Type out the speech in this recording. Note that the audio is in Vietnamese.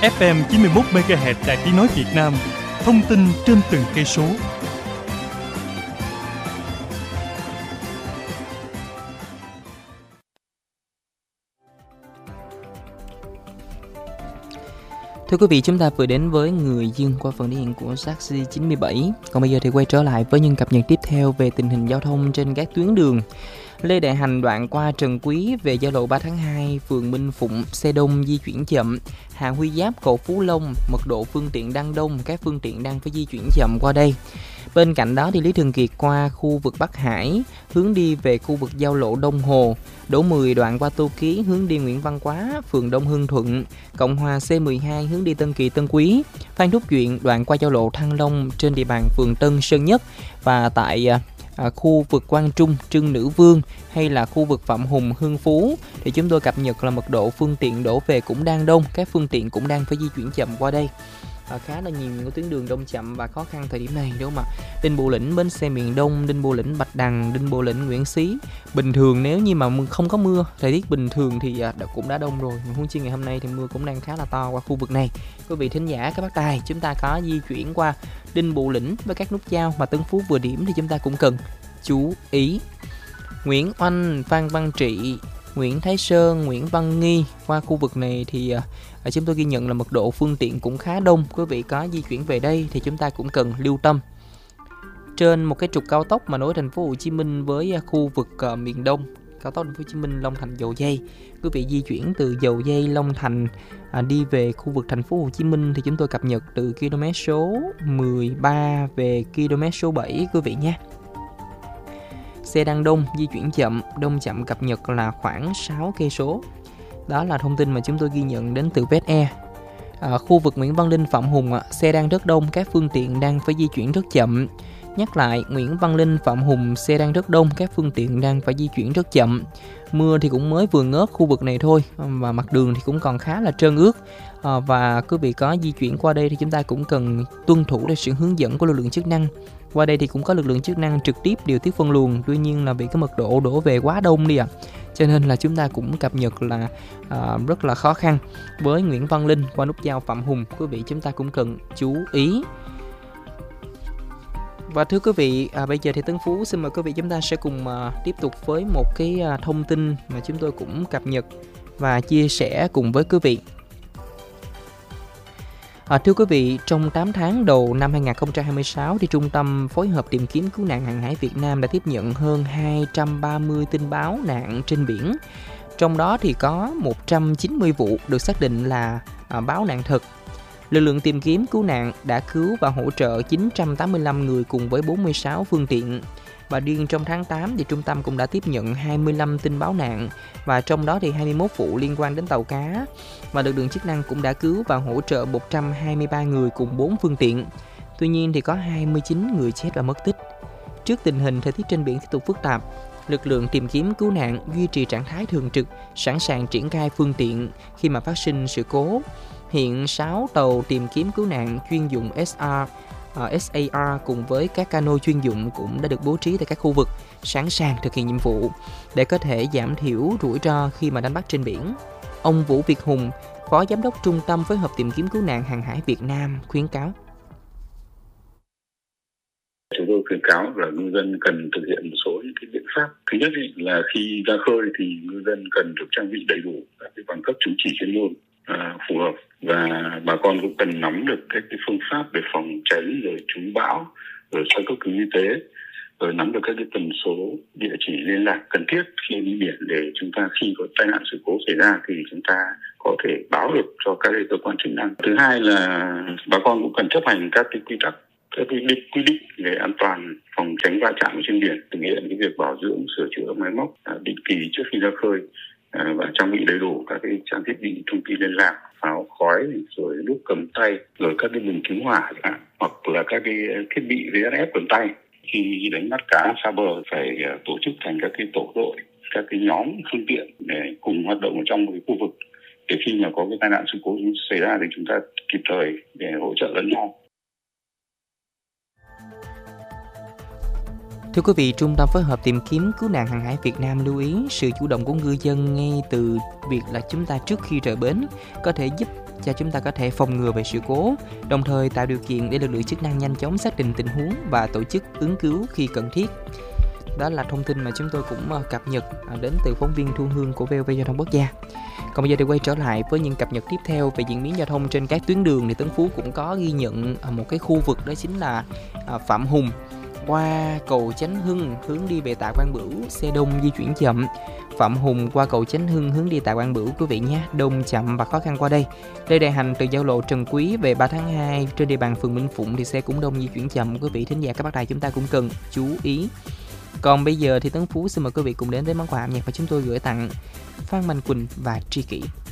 FM 91 MHz Đài Tiếng nói Việt Nam. Thông tin trên từng cây số. Thưa quý vị, chúng ta vừa đến với người dân qua phần thể hiện của Saxi 97. Còn bây giờ thì quay trở lại với những cập nhật tiếp theo về tình hình giao thông trên các tuyến đường. Lê Đại Hành đoạn qua Trần Quý về giao lộ 3 tháng 2, phường Minh Phụng, xe đông di chuyển chậm. Hà Huy Giáp, cầu Phú Long, mật độ phương tiện đang đông, các phương tiện đang phải di chuyển chậm qua đây. Bên cạnh đó thì Lý Thường Kiệt qua khu vực Bắc Hải, hướng đi về khu vực giao lộ Đông Hồ, Đỗ 10 đoạn qua Tô Ký, hướng đi Nguyễn Văn Quá, phường Đông Hưng Thuận, Cộng Hòa C12 hướng đi Tân Kỳ Tân Quý, Phan Thúc Duyện đoạn qua giao lộ Thăng Long trên địa bàn phường Tân Sơn Nhất, và tại khu vực Quang Trung, Trưng Nữ Vương hay là khu vực Phạm Hùng, Hưng Phú thì chúng tôi cập nhật là mật độ phương tiện đổ về cũng đang đông, các phương tiện cũng đang phải di chuyển chậm qua đây. Khá là nhiều những tuyến đường đông chậm và khó khăn thời điểm này, đúng không ạ? Đinh Bộ Lĩnh, bến xe miền Đông, Đinh Bộ Lĩnh, Bạch Đằng, Đinh Bộ Lĩnh, Nguyễn Xí. Bình thường nếu như mà không có mưa, thời tiết bình thường thì cũng đã đông rồi. Huống chi ngày hôm nay thì mưa cũng đang khá là to qua khu vực này. Quý vị thính giả, các bác tài, chúng ta có di chuyển qua Đinh Bộ Lĩnh với các nút giao mà Tân Phú vừa điểm thì chúng ta cũng cần chú ý. Nguyễn Oanh, Phan Văn Trị, Nguyễn Thái Sơn, Nguyễn Văn Nghi qua khu vực này thì chúng tôi ghi nhận là mật độ phương tiện cũng khá đông. Quý vị có di chuyển về đây thì chúng ta cũng cần lưu tâm. Trên một cái trục cao tốc mà nối thành phố Hồ Chí Minh với khu vực miền Đông, cao tốc thành phố Hồ Chí Minh Long Thành Dầu Giây, quý vị di chuyển từ Dầu Giây Long Thành đi về khu vực thành phố Hồ Chí Minh thì chúng tôi cập nhật từ km số 13 về km số 7 quý vị nhé. Xe đang đông, di chuyển chậm, đông chậm cập nhật là khoảng 6 cây số. Đó là thông tin mà chúng tôi ghi nhận đến từ VSE. Khu vực Nguyễn Văn Linh, Phạm Hùng, xe đang rất đông, các phương tiện đang phải di chuyển rất chậm. Nhắc lại, Nguyễn Văn Linh, Phạm Hùng, xe đang rất đông, các phương tiện đang phải di chuyển rất chậm. Mưa thì cũng mới vừa ngớt khu vực này thôi, và mặt đường thì cũng còn khá là trơn ướt. Và quý vị có di chuyển qua đây thì chúng ta cũng cần tuân thủ theo sự hướng dẫn của lực lượng chức năng. Qua đây thì cũng có lực lượng chức năng trực tiếp điều tiết phân luồng, tuy nhiên là vì cái mật độ đổ về quá đông đi cho nên là chúng ta cũng cập nhật là rất là khó khăn. Với Nguyễn Văn Linh qua nút giao Phạm Hùng, quý vị chúng ta cũng cần chú ý. Và thưa quý vị, bây giờ thì Tân Phú xin mời quý vị chúng ta sẽ cùng tiếp tục với một cái thông tin mà chúng tôi cũng cập nhật và chia sẻ cùng với quý vị. Thưa quý vị, trong 8 tháng đầu năm 2026 thì Trung tâm Phối hợp Tìm kiếm Cứu nạn Hàng hải Việt Nam đã tiếp nhận hơn 230 tin báo nạn trên biển. Trong đó thì có 190 vụ được xác định là báo nạn thật. Lực lượng tìm kiếm cứu nạn đã cứu và hỗ trợ 985 người cùng với 46 phương tiện. Và riêng trong tháng 8 thì trung tâm cũng đã tiếp nhận 25 tin báo nạn, và trong đó thì 21 vụ liên quan đến tàu cá. Và lực lượng chức năng cũng đã cứu và hỗ trợ 123 người cùng 4 phương tiện. Tuy nhiên thì có 29 người chết và mất tích. Trước tình hình thời tiết trên biển tiếp tục phức tạp, lực lượng tìm kiếm cứu nạn duy trì trạng thái thường trực, sẵn sàng triển khai phương tiện khi mà phát sinh sự cố. Hiện 6 tàu tìm kiếm cứu nạn chuyên dụng SAR cùng với các cano chuyên dụng cũng đã được bố trí tại các khu vực, sẵn sàng thực hiện nhiệm vụ để có thể giảm thiểu rủi ro khi mà đánh bắt trên biển. Ông Vũ Việt Hùng, Phó Giám đốc Trung tâm Phối hợp Tìm kiếm Cứu nạn Hàng hải Việt Nam khuyến cáo. Chúng tôi khuyến cáo là ngư dân cần thực hiện một số những cái biện pháp. Thứ nhất là khi ra khơi thì ngư dân cần được trang bị đầy đủ các cái bằng cấp chứng chỉ chuyên môn phù hợp, và bà con cũng cần nắm được các cái phương pháp về phòng tránh, rồi trú bão, rồi sơ cấp cứu y tế, rồi nắm được các cái tần số địa chỉ liên lạc cần thiết khi đi biển để chúng ta khi có tai nạn sự cố xảy ra thì chúng ta có thể báo được cho các cơ quan chức năng. Thứ hai là bà con cũng cần chấp hành các cái quy tắc, các quy định về an toàn phòng tránh va chạm trên biển, thực hiện cái việc bảo dưỡng, sửa chữa máy móc định kỳ trước khi ra khơi, và trang bị đầy đủ các cái trang thiết bị thông tin liên lạc, pháo khói, rồi nút cầm tay, rồi các cái bình cứu hỏa, hoặc là các cái thiết bị VSF cầm tay. Khi đánh bắt cá xa bờ phải tổ chức thành các cái tổ đội, các cái nhóm phương tiện để cùng hoạt động ở trong một cái khu vực, để khi mà có cái tai nạn sự cố xảy ra thì chúng ta kịp thời để hỗ trợ lẫn nhau. Thưa quý vị, Trung tâm Phối hợp Tìm kiếm Cứu nạn Hàng hải Việt Nam lưu ý sự chủ động của ngư dân ngay từ việc là chúng ta trước khi rời bến có thể giúp cho chúng ta có thể phòng ngừa về sự cố, đồng thời tạo điều kiện để lực lượng chức năng nhanh chóng xác định tình huống và tổ chức ứng cứu khi cần thiết. Đó là thông tin mà chúng tôi cũng cập nhật đến từ phóng viên Thu Hương của VOV Giao thông Quốc gia. Còn bây giờ thì quay trở lại với những cập nhật tiếp theo về diễn biến giao thông trên các tuyến đường, thì Tấn Phú cũng có ghi nhận một cái khu vực đó chính là Phạm Hùng qua cầu Chánh Hưng hướng đi về Tạ Quang Bửu, xe đông di chuyển chậm. Phạm Hùng qua cầu Chánh Hưng hướng đi Tạ Quang Bửu quý vị nhé, đông chậm và khó khăn qua đây. Lê Đại Hành từ giao lộ Trần Quý về 3 tháng 2 trên địa bàn phường Minh Phụng thì xe cũng đông di chuyển chậm, quý vị thính giả các bác đài chúng ta cũng cần chú ý. Còn bây giờ thì Tấn Phú xin mời quý vị cùng đến với món quà âm nhạc mà chúng tôi gửi tặng Phan Mạnh Quỳnh và Tri Kỷ.